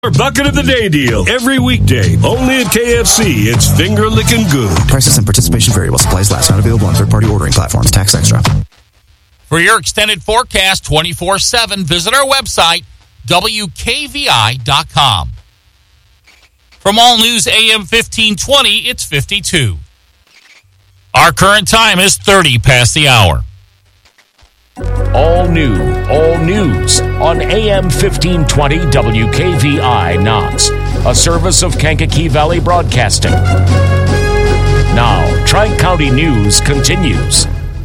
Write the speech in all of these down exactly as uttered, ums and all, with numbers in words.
Our Bucket of the Day deal. Every weekday, only at K F C. It's finger licking good. Prices and participation vary while supplies last. Not available on third-party ordering platforms. Tax extra. For your extended forecast twenty-four seven, visit our website, W K V I dot com. From All News A M fifteen twenty, it's fifty-two. Our current time is thirty past the hour. All new, all news on A M fifteen twenty W K V I Knox, a service of Kankakee Valley Broadcasting. Now, Tri-County News continues.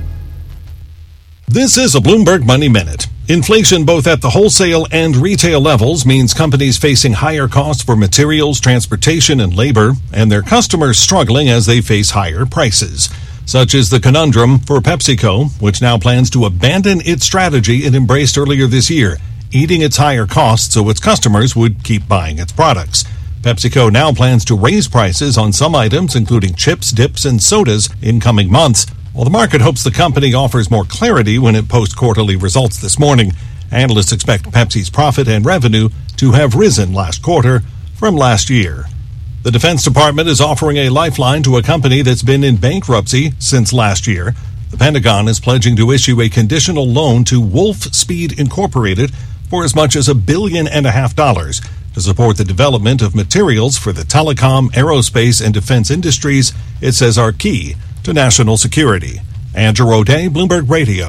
This is a Bloomberg Money Minute. Inflation both at the wholesale and retail levels means companies facing higher costs for materials, transportation, and labor, and their customers struggling as they face higher prices. Such is the conundrum for PepsiCo, which now plans to abandon its strategy it embraced earlier this year, eating its higher costs so its customers would keep buying its products. PepsiCo now plans to raise prices on some items, including chips, dips, and sodas, in coming months, while the market hopes the company offers more clarity when it posts quarterly results this morning. Analysts expect Pepsi's profit and revenue to have risen last quarter from last year. The Defense Department is offering a lifeline to a company that's been in bankruptcy since last year. The Pentagon is pledging to issue a conditional loan to Wolfspeed Incorporated for as much as a billion and a half dollars to support the development of materials for the telecom, aerospace, and defense industries it says are key to national security. Andrew O'Day, Bloomberg Radio.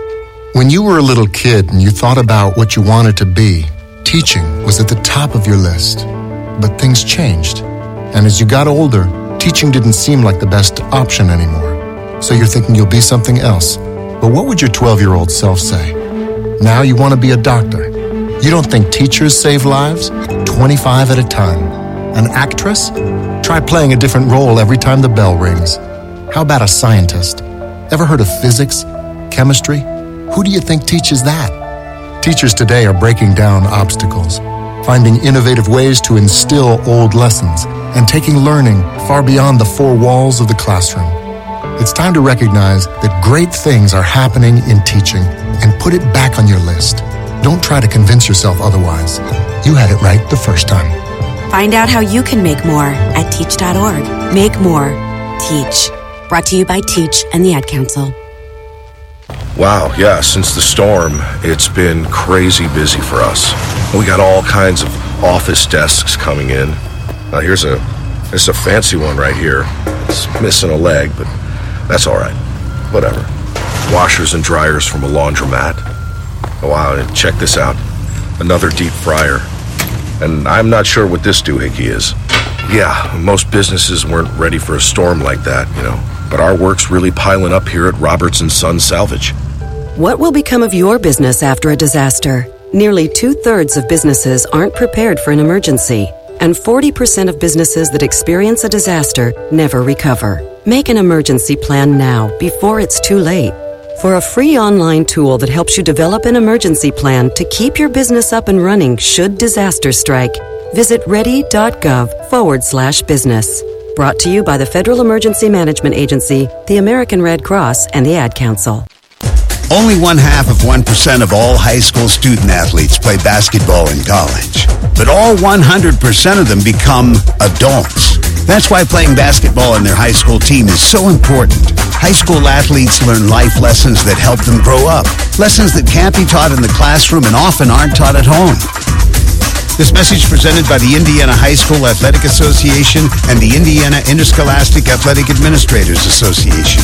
When you were a little kid and you thought about what you wanted to be, teaching was at the top of your list. But things changed. And as you got older, teaching didn't seem like the best option anymore. So you're thinking you'll be something else. But what would your twelve-year-old self say? Now you want to be a doctor. You don't think teachers save lives? twenty-five at a time. An actress? Try playing a different role every time the bell rings. How about a scientist? Ever heard of physics? Chemistry? Who do you think teaches that? Teachers today are breaking down obstacles, finding innovative ways to instill old lessons, and taking learning far beyond the four walls of the classroom. It's time to recognize that great things are happening in teaching and put it back on your list. Don't try to convince yourself otherwise. You had it right the first time. Find out how you can make more at teach dot org. Make more. Teach. Brought to you by Teach and the Ad Council. Wow, yeah, since the storm, it's been crazy busy for us. We got all kinds of office desks coming in. Now here's a there's a fancy one right here. It's missing a leg, but that's all right. Whatever. Washers and dryers from a laundromat. Oh, wow, and check this out. Another deep fryer. And I'm not sure what this doohickey is. Yeah, most businesses weren't ready for a storm like that, you know. But our work's really piling up here at Roberts and Son Salvage. What will become of your business after a disaster? Nearly two-thirds of businesses aren't prepared for an emergency, and forty percent of businesses that experience a disaster never recover. Make an emergency plan now, before it's too late. For a free online tool that helps you develop an emergency plan to keep your business up and running should disaster strike, visit ready.gov forward slash business. Brought to you by the Federal Emergency Management Agency, the American Red Cross, and the Ad Council. Only one half of one percent of all high school student athletes play basketball in college. But all one hundred percent of them become adults. That's why playing basketball on their high school team is so important. High school athletes learn life lessons that help them grow up. Lessons that can't be taught in the classroom and often aren't taught at home. This message presented by the Indiana High School Athletic Association and the Indiana Interscholastic Athletic Administrators Association.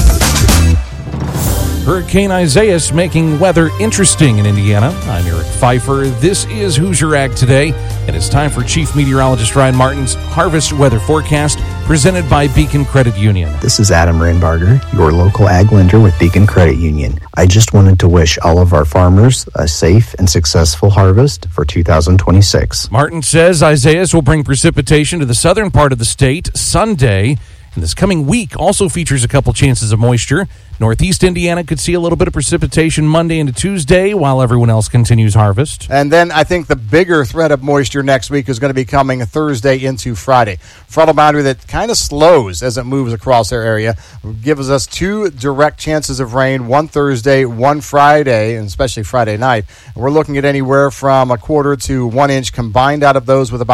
Hurricane Isaias making weather interesting in Indiana. I'm Eric Pfeiffer. This is Hoosier Ag Today, and it's time for Chief Meteorologist Ryan Martin's Harvest Weather Forecast, presented by Beacon Credit Union. This is Adam Rainbarger, your local ag lender with Beacon Credit Union. I just wanted to wish all of our farmers a safe and successful harvest for two thousand twenty-six. Martin says Isaias will bring precipitation to the southern part of the state Sunday, And this coming week also features a couple chances of moisture. Northeast Indiana could see a little bit of precipitation Monday into Tuesday while everyone else continues harvest. And then I think the bigger threat of moisture next week is going to be coming Thursday into Friday. Frontal boundary that kind of slows as it moves across our area gives us two direct chances of rain, one Thursday, one Friday, and especially Friday night. And we're looking at anywhere from a quarter to one inch combined out of those with about